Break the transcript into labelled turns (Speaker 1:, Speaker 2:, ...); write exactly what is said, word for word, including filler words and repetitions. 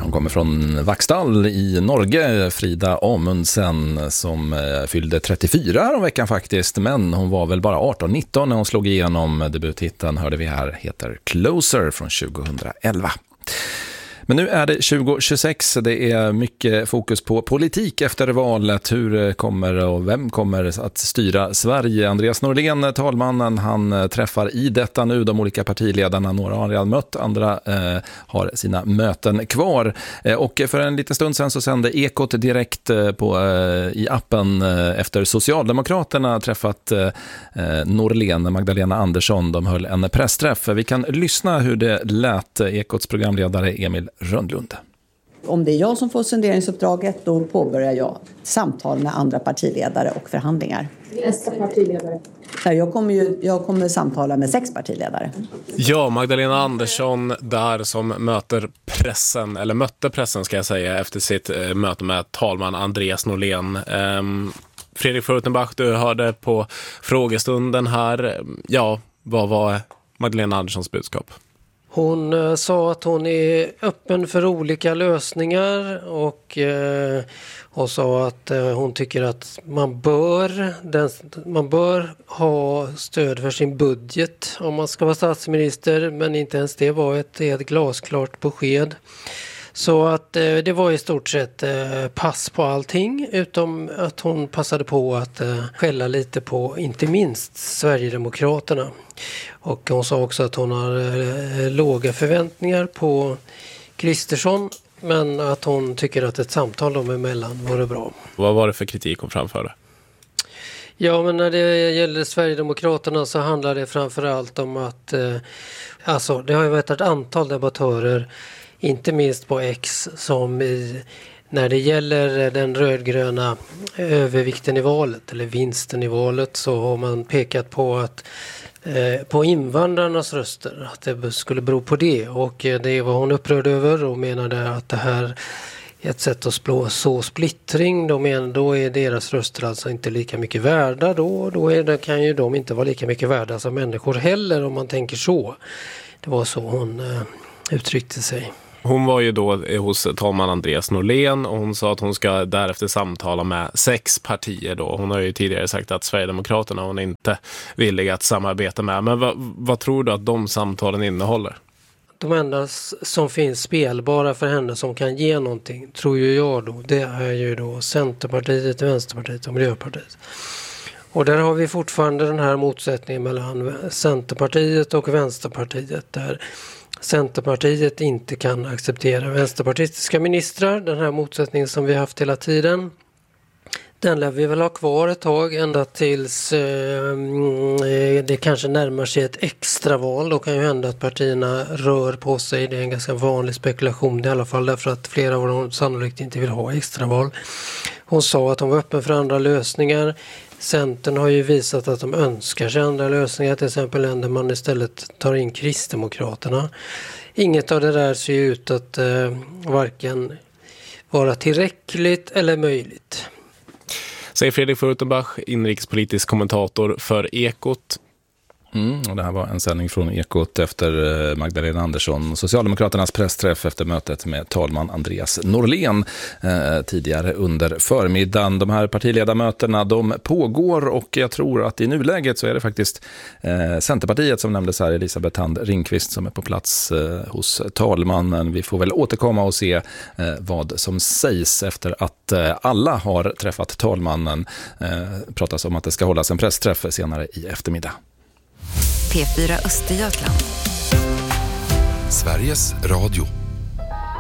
Speaker 1: Hon kommer från Vaksdal i Norge, Frida Amundsen, som fyllde trettiofyra här om veckan faktiskt. Men hon var väl bara arton nitton när hon slog igenom. Debuthitten hörde vi här heter Closer från tjugohundraelva. Men nu är det tjugo tjugosex, det är mycket fokus på politik efter valet. Hur kommer och vem kommer att styra Sverige? Andreas Norlén, talmannen, han träffar i detta nu de olika partiledarna. Några har redan mött, andra eh, har sina möten kvar. Eh, och för en liten stund sedan så sände Ekot direkt eh, på, eh, i appen eh, efter Socialdemokraterna träffat eh, Norlén, Magdalena Andersson. De höll en pressträff. Vi kan lyssna hur det lät. Ekots programledare Emil Rönnlund.
Speaker 2: Om det är jag som får sonderingsuppdraget, då påbörjar jag samtal med andra partiledare och förhandlingar.
Speaker 3: Nästa partiledare.
Speaker 2: Jag kommer, ju, jag kommer samtala med sex partiledare.
Speaker 4: Ja, Magdalena Andersson där som möter pressen, eller mötte pressen ska jag säga, efter sitt eh, möte med talman Andreas Norlén. Um, Fredrik Furtenbach, du hörde på frågestunden här. Ja, vad var Magdalena Anderssons budskap?
Speaker 5: Hon eh, sa att hon är öppen för olika lösningar och, eh, och sa att eh, hon tycker att man bör, den, man bör ha stöd för sin budget om man ska vara statsminister, men inte ens det var ett, ett glasklart besked. Så att eh, det var i stort sett eh, pass på allting, utom att hon passade på att eh, skälla lite på inte minst Sverigedemokraterna. Och hon sa också att hon har eh, låga förväntningar på Kristersson, men att hon tycker att ett samtal dem emellan vore bra.
Speaker 4: Vad var det för kritik hon framförde?
Speaker 5: Ja, men när det gäller Sverigedemokraterna så handlar det framförallt om att eh, alltså, det har ju varit ett antal debattörer, inte minst på X, som i, när det gäller den rödgröna övervikten i valet eller vinsten i valet, så har man pekat på att eh, på invandrarnas röster, att det skulle bero på det, och det var hon upprörd över och menade att det här är ett sätt att slå så splittring. Då, men, då är deras röster alltså inte lika mycket värda, då, då är det, kan ju de inte vara lika mycket värda som människor heller, om man tänker så. Det var så hon eh, uttryckte sig.
Speaker 4: Hon var ju då hos talman Andreas Norlén och hon sa att hon ska därefter samtala med sex partier då. Hon har ju tidigare sagt att Sverigedemokraterna hon är inte villiga att samarbeta med. Men vad, vad tror du att de samtalen innehåller?
Speaker 5: De enda som finns spelbara för henne som kan ge någonting, tror ju jag då, det är ju då Centerpartiet, Vänsterpartiet och Miljöpartiet. Och där har vi fortfarande den här motsättningen mellan Centerpartiet och Vänsterpartiet, där Centerpartiet inte kan acceptera vänsterpartistiska ministrar, den här motsättningen som vi har haft hela tiden. Den lär vi väl ha kvar ett tag, ända tills eh, det kanske närmar sig ett extraval. Då kan ju hända att partierna rör på sig. Det är en ganska vanlig spekulation i alla fall, därför att flera av dem sannolikt inte vill ha extraval. Hon sa att hon var öppen för andra lösningar. Centern har ju visat att de önskar sig andra lösningar, till exempel länder man istället tar in Kristdemokraterna. Inget av det där ser ut att eh, varken vara tillräckligt eller möjligt.
Speaker 4: Säger Fredrik Furtenbach, inrikespolitisk kommentator för Ekot.
Speaker 1: Mm, och det här var en sändning från Ekot efter Magdalena Andersson, Socialdemokraternas pressträff efter mötet med talman Andreas Norlén eh, tidigare under förmiddagen. De här partiledarmötena, de pågår och jag tror att i nuläget så är det faktiskt eh, Centerpartiet som nämndes här, Elisabeth Hand Ringqvist, som är på plats eh, hos talmannen. Vi får väl återkomma och se eh, vad som sägs efter att eh, alla har träffat talmannen. Eh, pratas om att det ska hållas en pressträff senare i eftermiddag.
Speaker 6: P fyra Östergötland.
Speaker 7: Sveriges Radio.